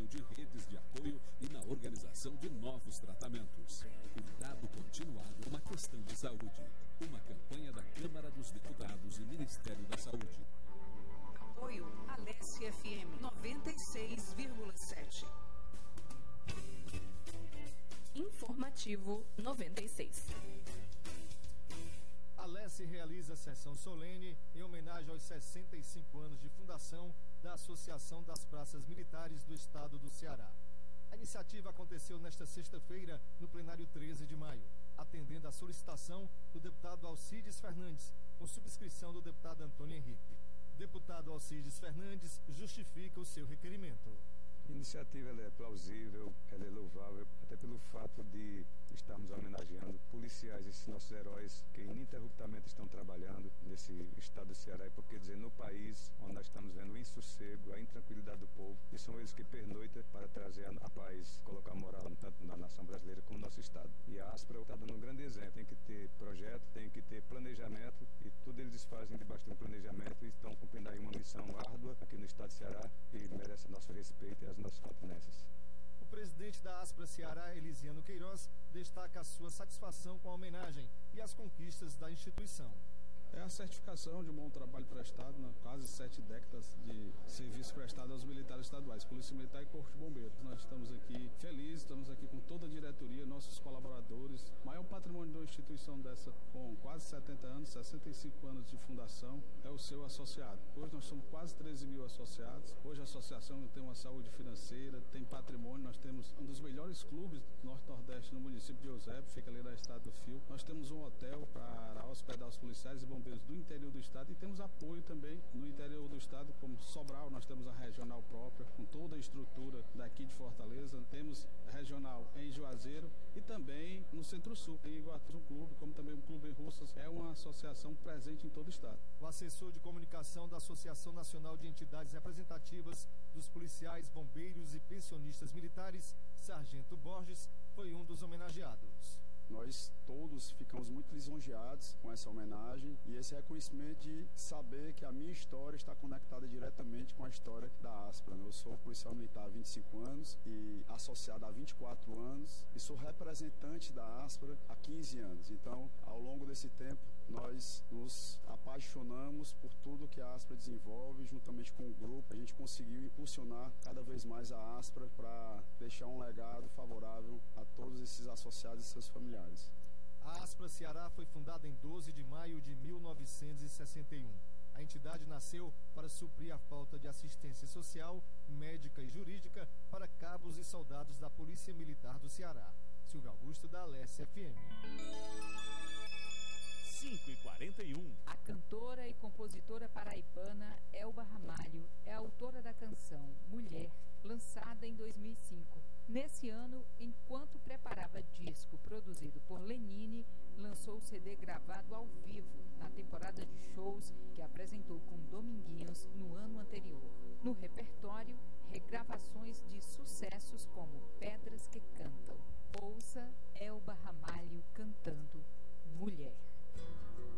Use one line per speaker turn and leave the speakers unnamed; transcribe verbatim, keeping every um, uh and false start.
de redes de apoio e na organização de novos tratamentos. Cuidado continuado é uma questão de saúde. Uma campanha da Câmara dos Deputados e Ministério da Saúde.
Apoio Alesse F M noventa e seis vírgula sete. Informativo noventa e seis.
A Alesse realiza sessão solene em homenagem aos sessenta e cinco anos de fundação da Associação das Praças Militares do Estado do Ceará. A iniciativa aconteceu nesta sexta-feira, no plenário treze de maio, atendendo à solicitação do deputado Alcides Fernandes, com subscrição do deputado Antônio Henrique. O deputado Alcides Fernandes justifica o seu requerimento.
A iniciativa ela é plausível, ela é louvável, até pelo fato de estarmos homenageando policiais, esses nossos heróis que ininterruptamente estão trabalhando nesse estado do Ceará, e por que dizer no país onde nós estamos vendo o insossego, a intranquilidade do povo, e são eles que pernoitam para trazer a paz, colocar moral tanto na nação brasileira como no nosso estado. E a Aspra está dando um grande exemplo, tem que ter projeto, tem que ter planejamento, e tudo eles fazem debaixo de um planejamento e estão cumprindo aí uma missão árdua aqui no estado do Ceará e merece nosso respeito e as nossas continências.
O presidente da Aspra Ceará, Elisiano Queiroz, destaca a sua satisfação com a homenagem e as conquistas da instituição.
É a certificação de um bom trabalho prestado, né? Quase sete décadas de serviço prestado aos militares estaduais, Polícia Militar e Corpo de Bombeiros. Nós estamos aqui felizes, estamos aqui com toda a diretoria, nossos colaboradores. Maior patrimônio de uma instituição dessa, com quase setenta anos, sessenta e cinco anos de fundação, é o seu associado. Hoje nós somos quase treze mil associados. Hoje a associação tem uma saúde financeira, tem patrimônio. Nós temos um dos melhores clubes do Norte-Nordeste no município de Eusébio, fica ali na Estrada do Fio. Nós temos um hotel para hospedar os policiais e bombeiros do interior do estado, e temos apoio também no interior do estado, como Sobral, nós temos a regional própria, com toda a estrutura daqui de Fortaleza, temos a regional em Juazeiro e também no Centro-Sul, em Iguatu, um clube, como também um clube em Russas, é uma associação presente em todo o estado.
O assessor de comunicação da Associação Nacional de Entidades Representativas dos Policiais, Bombeiros e Pensionistas Militares, Sargento Borges, foi um dos homenageados.
Nós todos ficamos muito lisonjeados com essa homenagem e esse reconhecimento de saber que a minha história está conectada diretamente com a história da Aspra. Eu sou policial militar há vinte e cinco anos e associado há vinte e quatro anos e sou representante da Aspra há quinze anos. Então, ao longo desse tempo, nós nos apaixonamos por tudo que a Aspra desenvolve. Juntamente com o grupo, a gente conseguiu impulsionar cada vez mais a Aspra para deixar um legado favorável a todos esses associados e seus familiares.
A Aspra Ceará foi fundada em doze de maio de mil novecentos e sessenta e um. A entidade nasceu para suprir a falta de assistência social, médica e jurídica para cabos e soldados da Polícia Militar do Ceará. Silvio Augusto, da Alesse F M.
cinco e quarenta e um.
A cantora e compositora paraibana Elba Ramalho é autora da canção Mulher, lançada em dois mil e cinco. Nesse ano, enquanto preparava disco produzido por Lenine, lançou o C D gravado ao vivo na temporada de shows que apresentou com Dominguinhos no ano anterior. No repertório, regravações de sucessos como Pedras que Cantam. Ouça Elba Ramalho cantando Mulher.